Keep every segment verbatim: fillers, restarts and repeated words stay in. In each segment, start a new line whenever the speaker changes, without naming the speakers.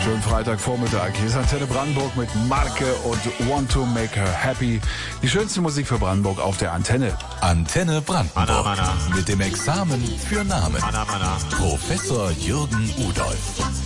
Schönen Freitagvormittag. Hier ist Antenne Brandenburg mit Marke und Want to Make Her Happy. Die schönste Musik für Brandenburg auf der Antenne.
Antenne Brandenburg.
Mana, mana.
Mit dem Examen für Namen.
Mana, mana.
Professor Jürgen Udolf.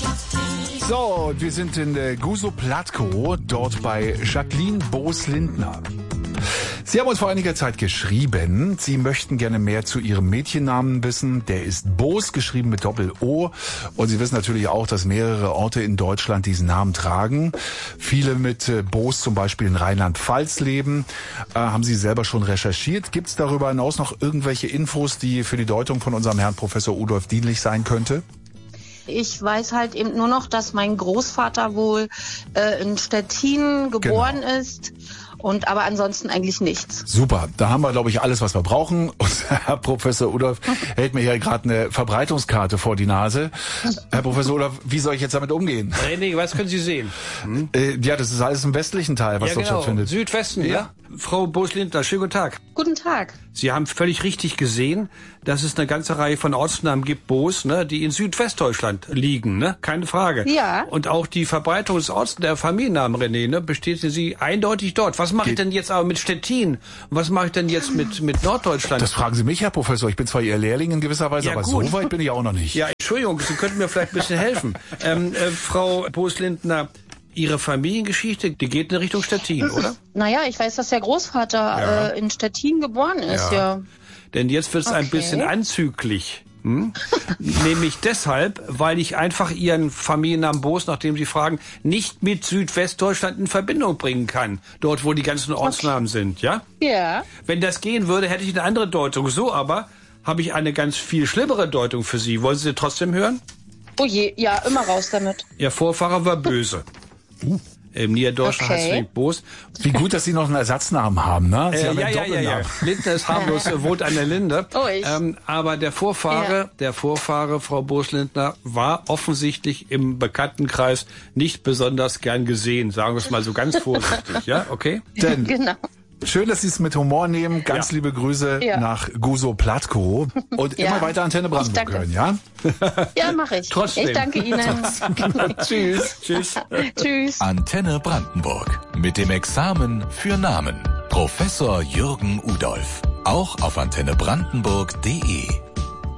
So, wir sind in der Gusow-Platkow, dort bei Jacqueline Boos-Lindner. Sie haben uns vor einiger Zeit geschrieben, Sie möchten gerne mehr zu Ihrem Mädchennamen wissen. Der ist Boos, geschrieben mit Doppel-O. Und Sie wissen natürlich auch, dass mehrere Orte in Deutschland diesen Namen tragen. Viele mit Boos zum Beispiel in Rheinland-Pfalz leben. Äh, haben Sie selber schon recherchiert? Gibt es darüber hinaus noch irgendwelche Infos, die für die Deutung von unserem Herrn Professor Udolf dienlich sein könnte?
Ich weiß halt eben nur noch, dass mein Großvater wohl äh, in Stettin geboren
Genau.
ist. Und aber ansonsten eigentlich nichts.
Super, da haben wir, glaube ich, alles, was wir brauchen. Und Herr Professor Udolf hält mir hier gerade eine Verbreitungskarte vor die Nase. Herr Professor Udolf, wie soll ich jetzt damit umgehen?
René, was können Sie sehen? Hm?
Äh, ja, das ist alles im westlichen Teil, was
ja,
dort
genau.
stattfindet.
Südwesten, ja. ja. Frau Boos-Lindner, schönen guten Tag.
Guten Tag.
Sie haben völlig richtig gesehen, dass es eine ganze Reihe von Ortsnamen gibt, Boos, ne, die in Südwestdeutschland liegen, ne? Keine Frage.
Ja.
Und auch die Verbreitung des Orts der Familiennamen, René, ne, besteht Sie eindeutig dort. Was mache ich denn jetzt aber mit Stettin? Was mache ich denn jetzt mit, mit Norddeutschland?
Das fragen Sie mich, Herr Professor. Ich bin zwar Ihr Lehrling in gewisser Weise,
Ja,
aber
gut.
so weit bin ich auch noch nicht.
Ja, Entschuldigung, Sie könnten mir vielleicht ein bisschen helfen. ähm, äh, Frau Boos-Lindner, Ihre Familiengeschichte, die geht in Richtung Stettin, oder?
Naja, ich weiß, dass der Großvater
Ja.
äh, in Stettin geboren ist,
Ja.
ja.
Denn jetzt wird es ein
Okay.
bisschen anzüglich. Hm? Nämlich deshalb, weil ich einfach Ihren Familiennamen Boos, nachdem Sie fragen, nicht mit Südwestdeutschland in Verbindung bringen kann. Dort, wo die ganzen Ortsnamen sind, ja?
Ja.
Wenn das gehen würde, hätte ich eine andere Deutung. So aber habe ich eine ganz viel schlimmere Deutung für Sie. Wollen Sie sie trotzdem hören?
Oh je, ja, immer raus damit.
Ihr Vorfahre war böse. Uh. Im Niederdeutschen
Okay.
heißt es nicht Boos.
Wie gut, dass Sie noch einen Ersatznamen haben, ne? Sie
Äh,
haben
ja,
einen
ja, ja, ja.
Doppelnamen.
Lindner ist harmlos, äh, wohnt an der Linde.
Oh, ich.
Ähm, aber der Vorfahre,
Ja.
der Vorfahre, Frau Boos-Lindner, war offensichtlich im Bekanntenkreis nicht besonders gern gesehen. Sagen wir es mal so ganz vorsichtig, ja? Okay?
Denn
Genau.
schön, dass Sie es mit Humor nehmen. Ganz
Ja.
liebe Grüße
Ja.
nach Gusow-Platkow. Und
Ja.
immer weiter Antenne Brandenburg
Ich danke.
hören, ja?
Ja, mache ich.
Trotzdem.
Ich danke Ihnen.
Tschüss. Tschüss.
Tschüss.
Antenne Brandenburg. Mit dem Examen für Namen. Professor Jürgen Udolf. Auch auf antenne brandenburg punkt de.